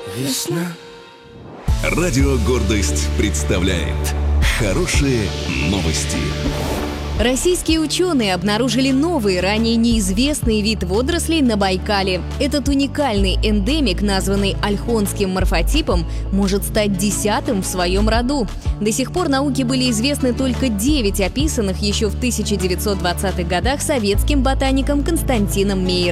Весна. Радио «Гордость» представляет хорошие новости. Российские ученые обнаружили новый, ранее неизвестный вид водорослей на Байкале. Этот уникальный эндемик, названный ольхонским морфотипом, может стать 10-м в своем роду. До сих пор науке были известны только 9 описанных еще в 1920-х годах советским ботаником Константином Мейером.